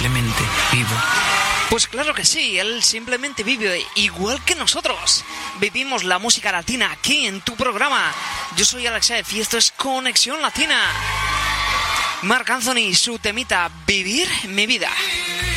simplemente vivo. Pues claro que sí, él simplemente vive igual que nosotros. Vivimos la música latina aquí en tu programa. Yo soy Alex F. y esto es Conexión Latina. Marc Anthony, su temita Vivir mi vida.